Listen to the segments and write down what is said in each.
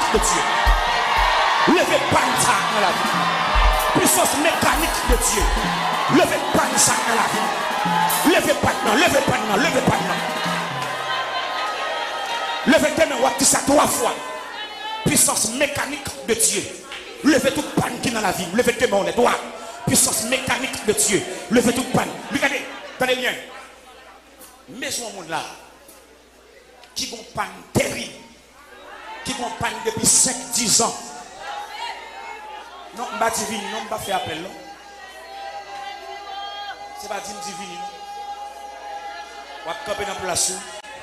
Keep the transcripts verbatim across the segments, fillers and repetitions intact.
de Dieu. Levez panne ça dans la vie. Puissance mécanique de Dieu. Levez panne ça dans la vie. Levez panne, non, levez panne, non, levez panne, non. Levez tes mains, on dit ça trois fois. Puissance mécanique de Dieu. Levez toute panne qui est dans la vie. Levez tes mains, on est droit. Puissance mécanique de Dieu. Levez toute panne. Regardez, tenez bien. Maison au monde là. Qui ont panne terrible. Qui ont panne depuis cinq dix ans. Non, je ne vais pas dire, non, je ne vais pas faire appel. Ce n'est pas dire divine. On va camper dans la place.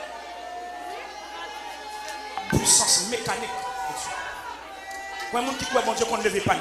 Puissance mécanique. Quand on dit que bon Dieu qu'on ne lève pas,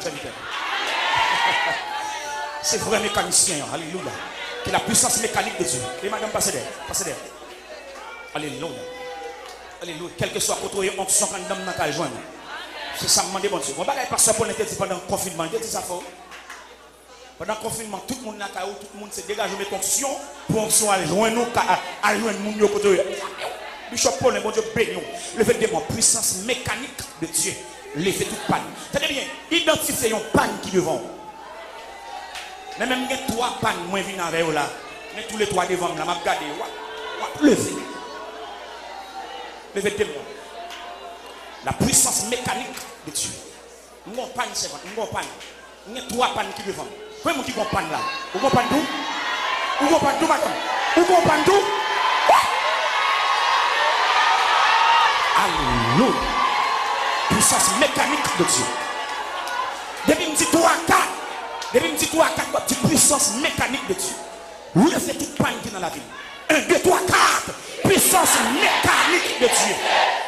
c'est vrai mécanicien. Alléluia. C'est la puissance mécanique de Dieu. Et madame, passez derrière. Passez derrière. Alléluia. Alléluia. Quel que soit côté onction quand dame n'a qu'à joindre. C'est ça me demande bon Dieu. On va pas passer pour l'interdit pendant le confinement. Qu'est-ce que ça fait? Pendant le confinement, tout le monde n'a qu'à tout le monde s'est dégagé de onction pour onction à joindre nous, à joindre nous au côté. Bishop Paul, bon Dieu, béni. Levez des mots, puissance mécanique de Dieu. Levez toute panne. Tenez bien, identifiez une panne qui devant. Mais même les trois pannes, moi je viens avec vous là. Mais tous les trois devant, là, je vais regarder. Levez. Levez des mots. La puissance mécanique de Dieu. Nous avons panne, c'est vrai. Nous avons panne. Nous avons trois pannes qui devant. Comment qui avons panne là? Vous comprenez tout? Vous comprenez tout, madame? Vous comprenez tout? Alléluia. Puissance mécanique de Dieu. Depuis me dit trois quatre. Depuis me dit trois quatre. Puissance mécanique de Dieu. Vous laissez toute panne qui est dans la vie. un, deux, trois, quatre. Puissance mécanique de Dieu.